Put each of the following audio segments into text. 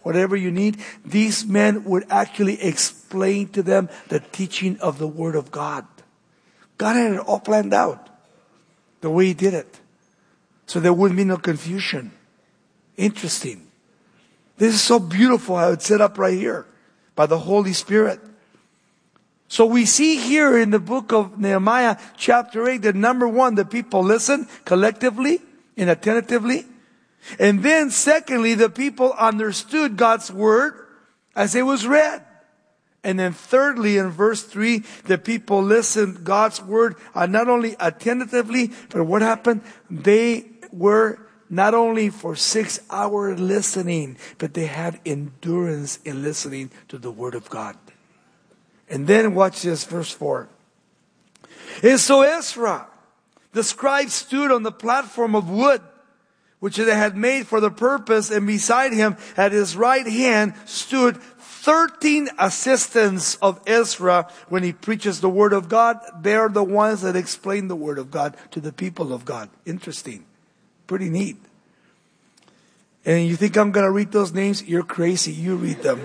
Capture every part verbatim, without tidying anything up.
whatever you need, these men would actually explain to them the teaching of the Word of God. God had it all planned out, the way He did it. So there wouldn't be no confusion. Interesting. This is so beautiful how it's set up right here by the Holy Spirit. So we see here in the book of Nehemiah chapter eight that number one, the people listen collectively and attentively. And then secondly, the people understood God's word as it was read. And then thirdly, in verse three, the people listened God's word uh, not only attentively, but what happened? They were not only for six hours listening, but they had endurance in listening to the word of God. And then watch this, verse four. And so Ezra, the scribe, stood on the platform of wood, which they had made for the purpose, and beside him at his right hand stood thirteen assistants of Ezra when he preaches the word of God. They are the ones that explain the word of God to the people of God. Interesting. Pretty neat. And you think I'm going to read those names? You're crazy. You read them.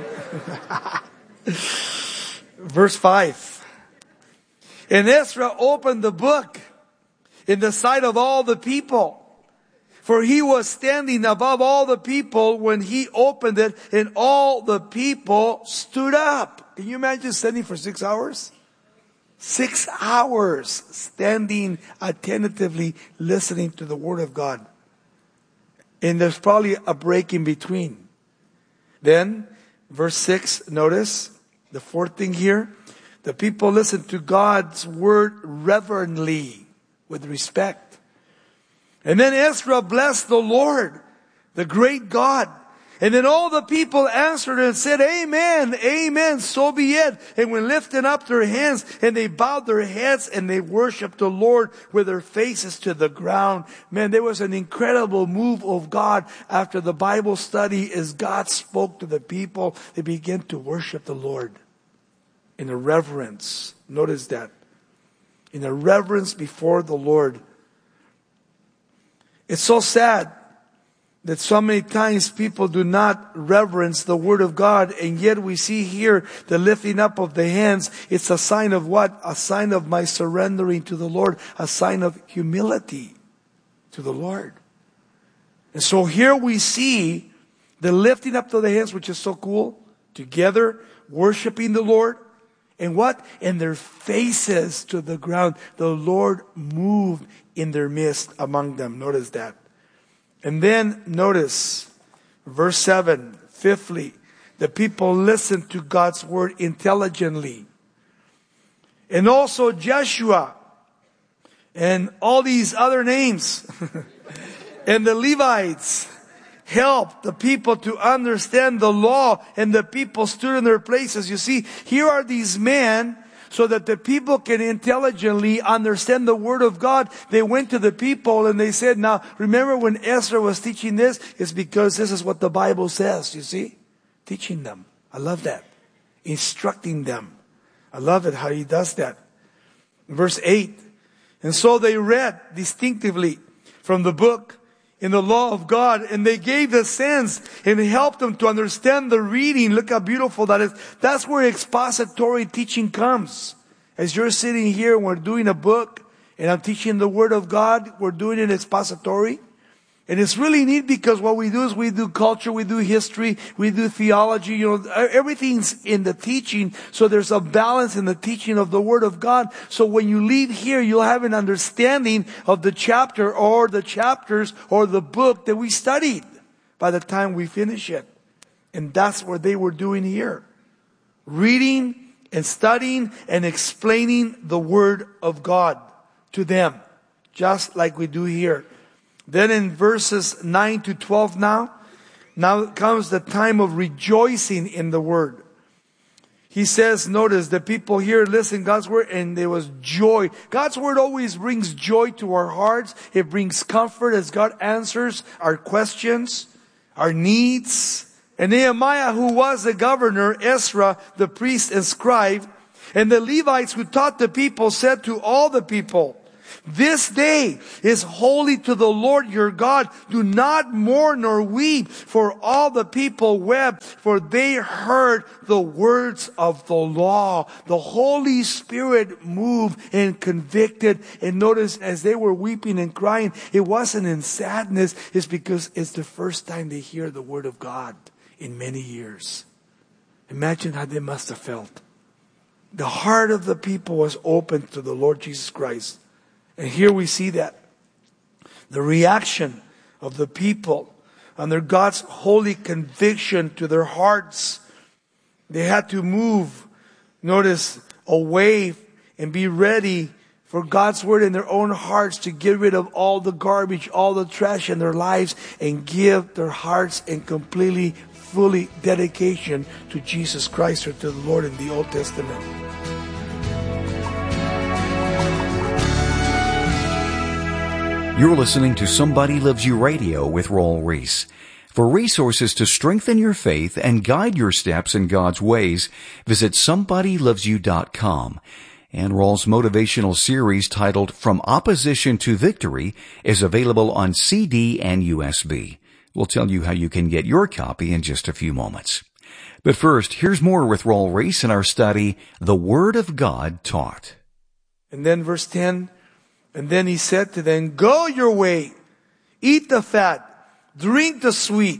Verse five. And Ezra opened the book in the sight of all the people. For he was standing above all the people when he opened it, and all the people stood up. Can you imagine standing for six hours? Six hours standing attentively listening to the word of God. And there's probably a break in between. Then, verse six, notice the fourth thing here. The people listened to God's word reverently, with respect. And then Ezra blessed the Lord, the great God. And then all the people answered and said, Amen, Amen, so be it. And when lifting up their hands, and they bowed their heads and they worshiped the Lord with their faces to the ground. Man, there was an incredible move of God after the Bible study as God spoke to the people. They began to worship the Lord in a reverence. Notice that. In a reverence before the Lord. It's so sad that so many times people do not reverence the Word of God, and yet we see here the lifting up of the hands. It's a sign of what? A sign of my surrendering to the Lord, a sign of humility to the Lord. And so here we see the lifting up of the hands, which is so cool, together worshiping the Lord. And what? In their faces to the ground. The Lord moved in their midst among them. Notice that. And then notice verse seven. Fifthly, the people listened to God's word intelligently. And also Joshua and all these other names and the Levites helped the people to understand the law, and the people stood in their places. You see, here are these men so that the people can intelligently understand the word of God. They went to the people and they said, now remember when Ezra was teaching this, it's because this is what the Bible says, you see? Teaching them. I love that. Instructing them. I love it how he does that. Verse eight. And so they read distinctively from the book in the law of God, and they gave the sense and helped them to understand the reading. Look how beautiful that is. That's where expository teaching comes. As you're sitting here and we're doing a book and I'm teaching the Word of God, we're doing it expository. And it's really neat because what we do is we do culture, we do history, we do theology, you know, everything's in the teaching. So there's a balance in the teaching of the Word of God. So when you leave here, you'll have an understanding of the chapter or the chapters or the book that we studied by the time we finish it. And that's what they were doing here. Reading and studying and explaining the Word of God to them. Just like we do here. Then in verses nine to twelve now, now comes the time of rejoicing in the word. He says, notice, the people here listen God's word and there was joy. God's word always brings joy to our hearts. It brings comfort as God answers our questions, our needs. And Nehemiah, who was the governor, Ezra, the priest and scribe, and the Levites who taught the people said to all the people, This day is holy to the Lord your God. Do not mourn nor weep, for all the people wept, for they heard the words of the law. The Holy Spirit moved and convicted. And notice, as they were weeping and crying, it wasn't in sadness. It's because it's the first time they hear the word of God in many years. Imagine how they must have felt. The heart of the people was open to the Lord Jesus Christ. And here we see that. The reaction of the people under God's holy conviction to their hearts. They had to move, notice, away and be ready for God's word in their own hearts, to get rid of all the garbage, all the trash in their lives, and give their hearts in completely, fully dedication to Jesus Christ or to the Lord in the Old Testament. You're listening to Somebody Loves You Radio with Raul Ries. For resources to strengthen your faith and guide your steps in God's ways, visit somebody loves you dot com. And Raul's motivational series titled From Opposition to Victory is available on C D and U S B. We'll tell you how you can get your copy in just a few moments. But first, here's more with Raul Ries in our study, The Word of God Taught. And then verse ten, and then he said to them, go your way, eat the fat, drink the sweet,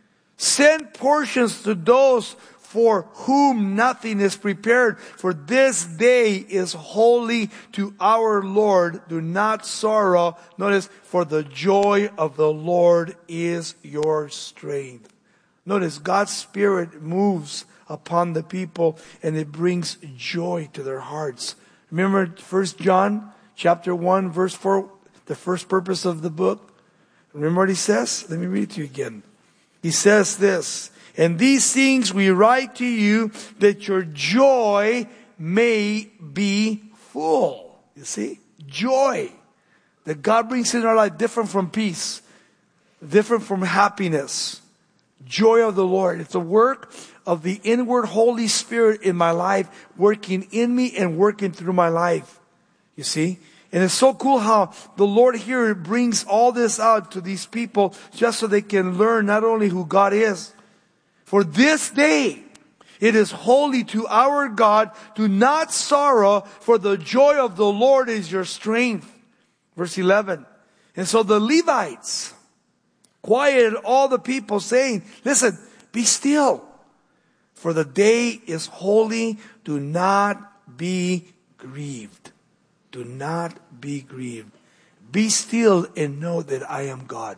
send portions to those for whom nothing is prepared, for this day is holy to our Lord. Do not sorrow. Notice, for the joy of the Lord is your strength. Notice, God's Spirit moves upon the people and it brings joy to their hearts. Remember First John chapter one, verse four, the first purpose of the book? Remember what he says? Let me read it to you again. He says this, and these things we write to you that your joy may be full. You see? Joy that God brings in our life, different from peace, different from happiness. Joy of the Lord. It's a work of the inward Holy Spirit in my life, working in me and working through my life. You see? And it's so cool how the Lord here brings all this out to these people just so they can learn not only who God is. For this day, it is holy to our God. Do not sorrow, for the joy of the Lord is your strength. Verse eleven. And so the Levites quieted all the people, saying, listen, be still, for the day is holy. Do not be grieved. Do not be grieved. Be still and know that I am God.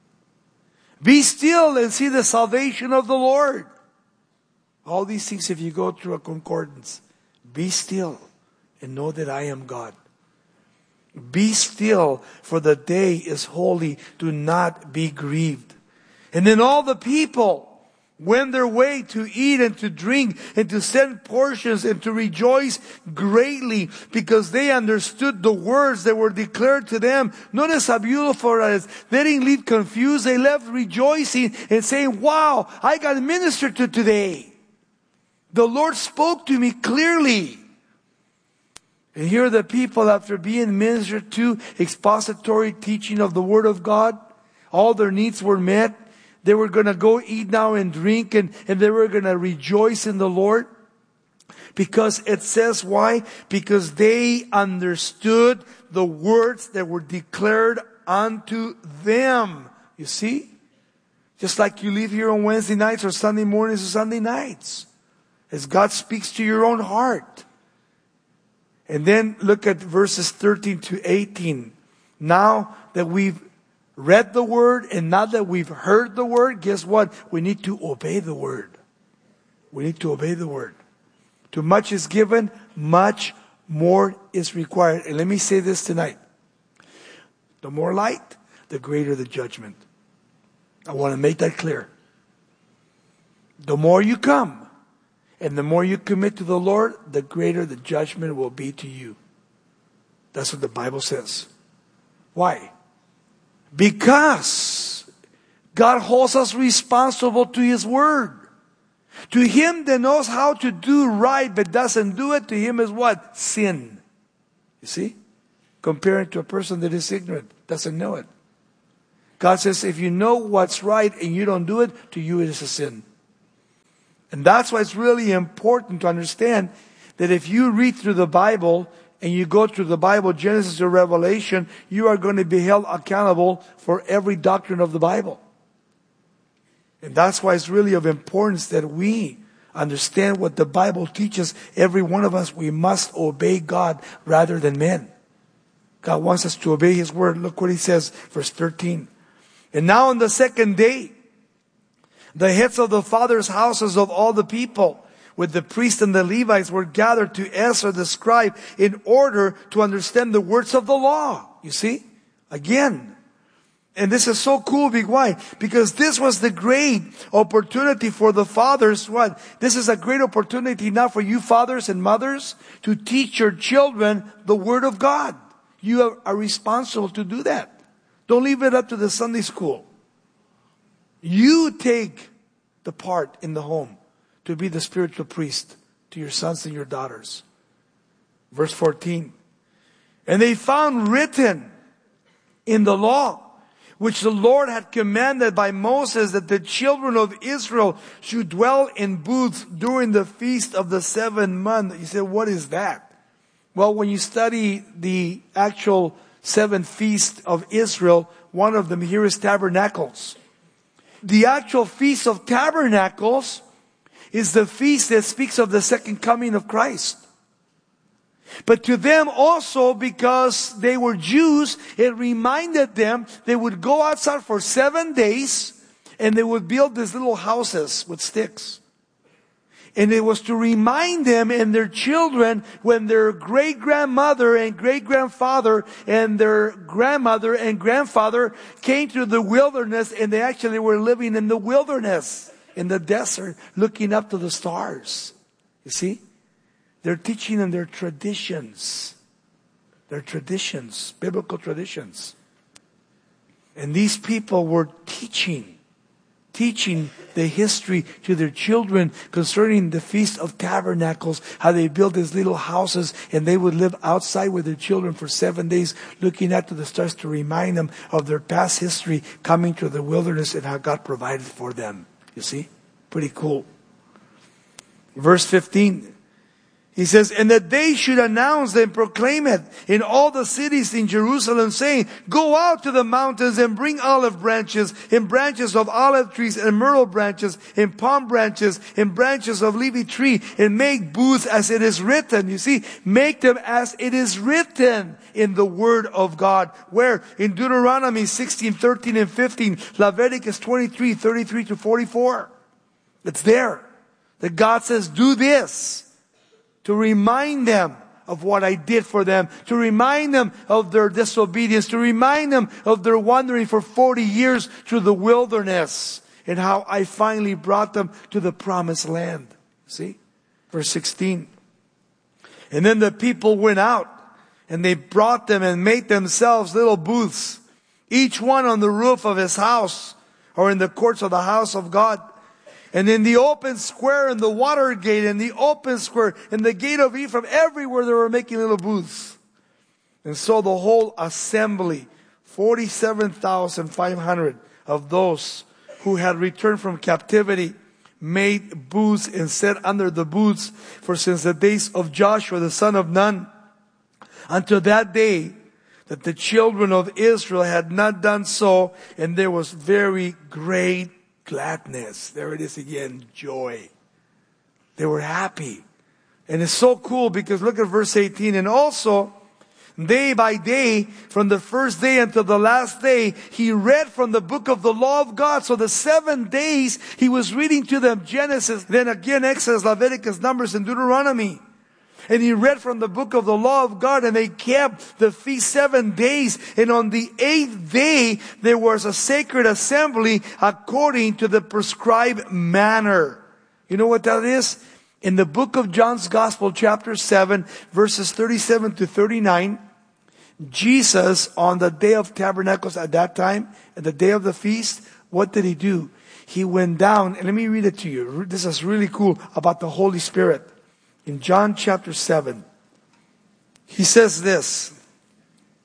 Be still and see the salvation of the Lord. All these things, if you go through a concordance, be still and know that I am God. Be still, for the day is holy. Do not be grieved. And then all the people went their way to eat and to drink and to send portions and to rejoice greatly because they understood the words that were declared to them. Notice how beautiful it is. They didn't leave confused. They left rejoicing and saying, wow, I got ministered to today. The Lord spoke to me clearly. And here are the people, after being ministered to, expository teaching of the Word of God, all their needs were met. They were going to go eat now and drink, and, and they were going to rejoice in the Lord. Because it says why? Because they understood the words that were declared unto them. You see? Just like you leave here on Wednesday nights or Sunday mornings or Sunday nights. As God speaks to your own heart. And then look at verses thirteen to eighteen. Now that we've read the word and now that we've heard the word, guess what? We need to obey the word. We need to obey the word. Too much is given, much more is required. And let me say this tonight. The more light, the greater the judgment. I want to make that clear. The more you come and the more you commit to the Lord, the greater the judgment will be to you. That's what the Bible says. Why? Because God holds us responsible to His Word. To him that knows how to do right but doesn't do it, to him is what? Sin. You see? compared to a person that is ignorant, doesn't know it. God says, if you know what's right and you don't do it, to you it is a sin. And that's why it's really important to understand that if you read through the Bible and you go through the Bible, Genesis to Revelation, you are going to be held accountable for every doctrine of the Bible. And that's why it's really of importance that we understand what the Bible teaches. Every one of us, we must obey God rather than men. God wants us to obey His word. Look what He says, verse thirteen. And now on the second day, the heads of the fathers' houses of all the people, with the priests and the Levites, were gathered to Ezra the scribe in order to understand the words of the law. You see? Again. And this is so cool. Why? Because this was the great opportunity for the fathers. What? This is a great opportunity now for you fathers and mothers to teach your children the Word of God. You are responsible to do that. Don't leave it up to the Sunday school. You take the part in the home to be the spiritual priest to your sons and your daughters. Verse fourteen. And they found written in the law, which the Lord had commanded by Moses, that the children of Israel should dwell in booths during the feast of the seventh month. You say, what is that? Well, when you study the actual seventh feast of Israel, one of them here is Tabernacles. The actual Feast of Tabernacles is the feast that speaks of the second coming of Christ. But to them also, because they were Jews, it reminded them they would go outside for seven days and they would build these little houses with sticks. And it was to remind them and their children when their great-grandmother and great-grandfather and their grandmother and grandfather came to the wilderness, and they actually were living in the wilderness, in the desert, looking up to the stars. You see? They're teaching them their traditions. Their traditions, biblical traditions. And these people were teaching, teaching the history to their children concerning the Feast of Tabernacles, how they built these little houses and they would live outside with their children for seven days looking up to the stars to remind them of their past history coming to the wilderness and how God provided for them. You see? Pretty cool. Verse fifteen. He says, and that they should announce and proclaim it in all the cities in Jerusalem, saying, go out to the mountains and bring olive branches, and branches of olive trees, and myrtle branches, and palm branches, and branches of leafy tree, and make booths as it is written. You see, make them as it is written in the Word of God. Where? In Deuteronomy sixteen, thirteen, and fifteen, Leviticus twenty-three, thirty-three to forty-four. It's there. That God says, do this. To remind them of what I did for them. To remind them of their disobedience. To remind them of their wandering for forty years through the wilderness. And how I finally brought them to the promised land. See? Verse sixteen. And then the people went out. And they brought them and made themselves little booths. Each one on the roof of his house. Or in the courts of the house of God. And in the open square, in the water gate, in the open square, in the gate of Ephraim, everywhere they were making little booths. And so the whole assembly, forty-seven thousand five hundred of those who had returned from captivity, made booths and sat under the booths. For since the days of Joshua, the son of Nun, until that day, that the children of Israel had not done so, and there was very great gladness. There it is again, joy. They were happy. And it's so cool because look at verse eighteen. And also, day by day, from the first day until the last day, he read from the book of the law of God. So the seven days, he was reading to them Genesis, then again Exodus, Leviticus, Numbers, and Deuteronomy. And he read from the book of the law of God, and they kept the feast seven days. And on the eighth day, there was a sacred assembly according to the prescribed manner. You know what that is? In the book of John's Gospel, chapter seven, verses thirty-seven to thirty-nine, Jesus, on the day of tabernacles at that time, at the day of the feast, what did he do? He went down, and let me read it to you. This is really cool about the Holy Spirit. In John chapter seven, he says this.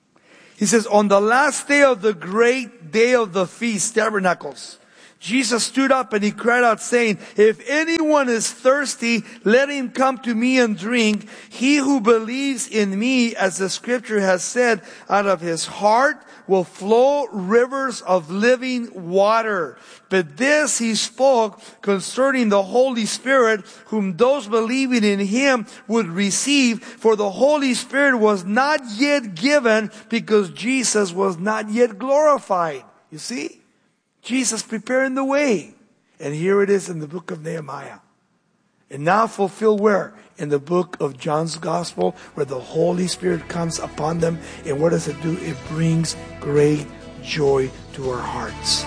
He says, on the last day of the great day of the feast, tabernacles, Jesus stood up and he cried out saying, if anyone is thirsty, let him come to me and drink. He who believes in me, as the scripture has said, out of his heart will flow rivers of living water. But this he spoke concerning the Holy Spirit, whom those believing in him would receive. For the Holy Spirit was not yet given because Jesus was not yet glorified. You see? Jesus preparing the way. And here it is in the book of Nehemiah. And now fulfilled where? In the book of John's Gospel, where the Holy Spirit comes upon them. And what does it do? It brings great joy to our hearts.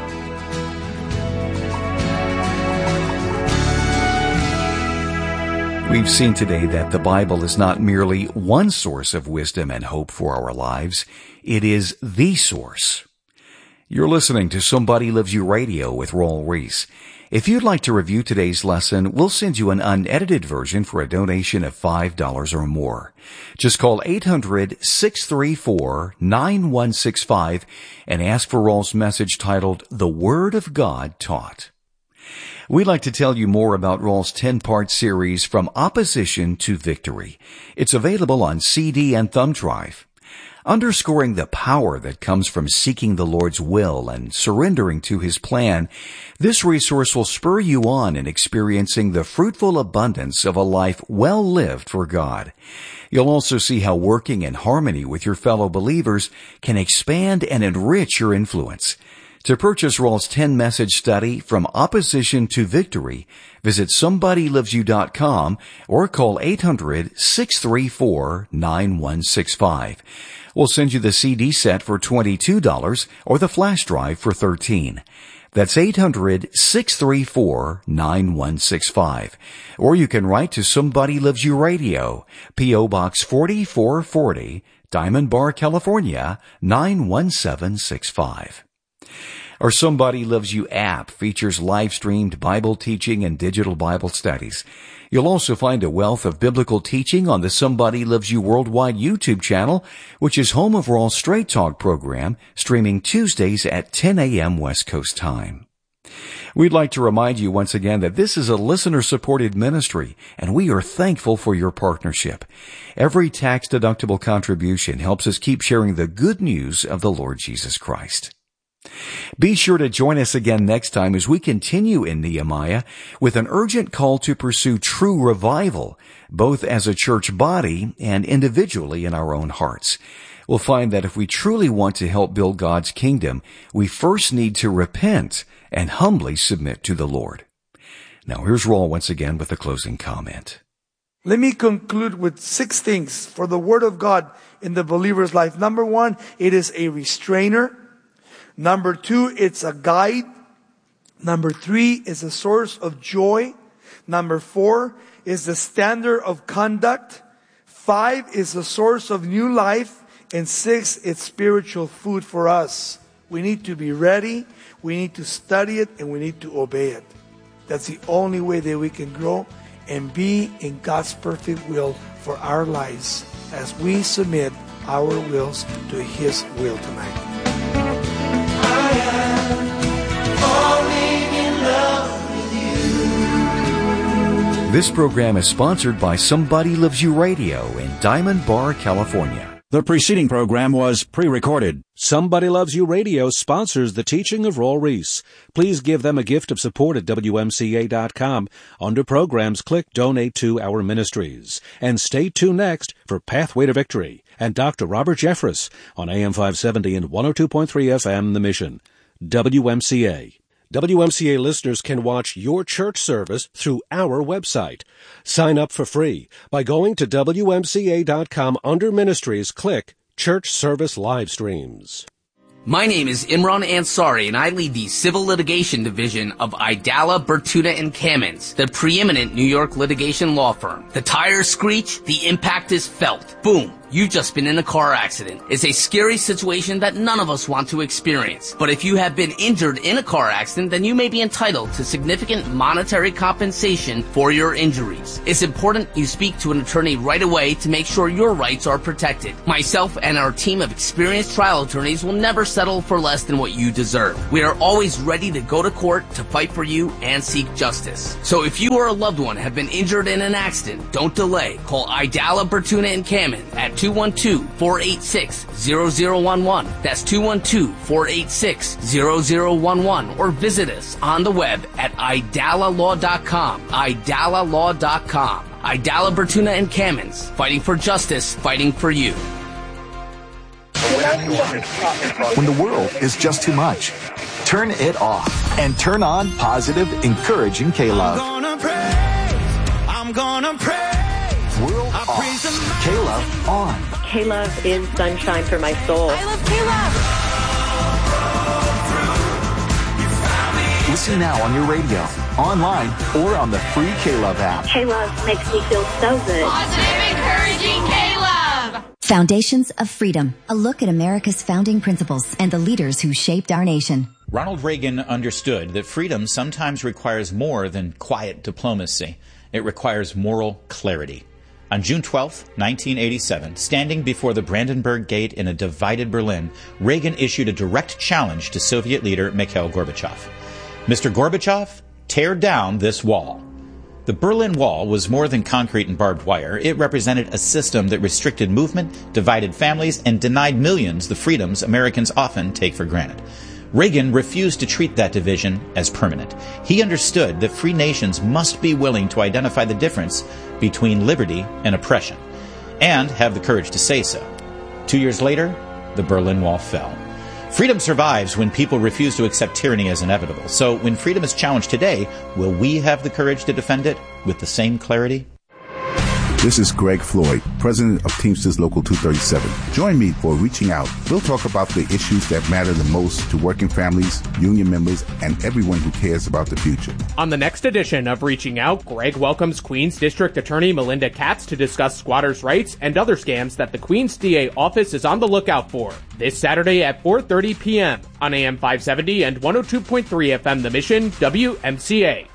We've seen today that the Bible is not merely one source of wisdom and hope for our lives. It is the source. You're listening to Somebody Loves You Radio with Raul Ries. If you'd like to review today's lesson, we'll send you an unedited version for a donation of five dollars or more. Just call eight hundred, six three four, nine one six five and ask for Raul's message titled, The Word of God Taught. We'd like to tell you more about Raul's ten-part series, From Opposition to Victory. It's available on C D and thumb drive. Underscoring the power that comes from seeking the Lord's will and surrendering to His plan, this resource will spur you on in experiencing the fruitful abundance of a life well lived for God. You'll also see how working in harmony with your fellow believers can expand and enrich your influence. To purchase Raul's ten-message study, From Opposition to Victory, visit somebody loves you dot com or call eight hundred, six three four, nine one six five. We'll send you the C D set for twenty-two dollars or the flash drive for thirteen dollars. That's eight hundred, six three four, nine one six five. Or you can write to Somebody Loves You Radio, P O Box forty-four forty, Diamond Bar, California, nine one seven six five. Our Somebody Loves You app features live-streamed Bible teaching and digital Bible studies. You'll also find a wealth of biblical teaching on the Somebody Loves You Worldwide YouTube channel, which is home of Raul's Straight Talk program, streaming Tuesdays at ten a.m. West Coast time. We'd like to remind you once again that this is a listener-supported ministry, and we are thankful for your partnership. Every tax-deductible contribution helps us keep sharing the good news of the Lord Jesus Christ. Be sure to join us again next time as we continue in Nehemiah with an urgent call to pursue true revival, both as a church body and individually in our own hearts. We'll find that if we truly want to help build God's kingdom, we first need to repent and humbly submit to the Lord. Now here's Raul once again with a closing comment. Let me conclude with six things for the Word of God in the believer's life. Number one, it is a restrainer. Number two, it's a guide. Number three is a source of joy. Number four is the standard of conduct. Five is a source of new life. And six, it's spiritual food for us. We need to be ready. We need to study it and we need to obey it. That's the only way that we can grow and be in God's perfect will for our lives as we submit our wills to His will tonight. This program is sponsored by Somebody Loves You Radio in Diamond Bar, California. The preceding program was pre-recorded. Somebody Loves You Radio sponsors the teaching of Raul Ries. Please give them a gift of support at W M C A dot com. Under programs, click Donate to Our Ministries. And stay tuned next for Pathway to Victory and Doctor Robert Jeffress on A M five seventy and one oh two point three F M The Mission. W M C A. W M C A listeners can watch your church service through our website. Sign up for free by going to W M C A dot com. Under Ministries, click Church Service Live Streams. My name is Imran Ansari, and I lead the Civil Litigation Division of Idala, Bertuda, and Kamins, the preeminent New York litigation law firm. The tires screech, the impact is felt. Boom. You've just been in a car accident. It's a scary situation that none of us want to experience. But if you have been injured in a car accident, then you may be entitled to significant monetary compensation for your injuries. It's important you speak to an attorney right away to make sure your rights are protected. Myself and our team of experienced trial attorneys will never settle for less than what you deserve. We are always ready to go to court to fight for you and seek justice. So if you or a loved one have been injured in an accident, don't delay. Call Idala, Bertuna, and Kamen at two one two, four eight six, zero zero one one. That's two one two, four eight six, zero zero one one. Or visit us on the web at idala law dot com. idala law dot com. Idala, Bertuna, and Kamens. Fighting for justice, fighting for you. When the world is just too much, turn it off and turn on positive, encouraging K-Love. I'm gonna pray. I'm gonna pray. World I off. praise the K-Love on. K-Love is sunshine for my soul. I love K-Love. Listen now on your radio, online, or on the free K-Love app. K-Love makes me feel so good. Positive, encouraging K-Love. Foundations of Freedom, a look at America's founding principles and the leaders who shaped our nation. Ronald Reagan understood that freedom sometimes requires more than quiet diplomacy. It requires moral clarity. On June twelfth, nineteen eighty-seven, standing before the Brandenburg Gate in a divided Berlin, Reagan issued a direct challenge to Soviet leader Mikhail Gorbachev. Mister Gorbachev, tear down this wall. The Berlin Wall was more than concrete and barbed wire. It represented a system that restricted movement, divided families, and denied millions the freedoms Americans often take for granted. Reagan refused to treat that division as permanent. He understood that free nations must be willing to identify the difference between liberty and oppression, and have the courage to say so. Two years later, the Berlin Wall fell. Freedom survives when people refuse to accept tyranny as inevitable. So when freedom is challenged today, will we have the courage to defend it with the same clarity? This is Greg Floyd, president of Teamsters Local two thirty-seven. Join me for Reaching Out. We'll talk about the issues that matter the most to working families, union members, and everyone who cares about the future. On the next edition of Reaching Out, Greg welcomes Queens District Attorney Melinda Katz to discuss squatters' rights and other scams that the Queens D A office is on the lookout for. This Saturday at four thirty p.m. on A M five seventy and one oh two point three F M The Mission, W M C A.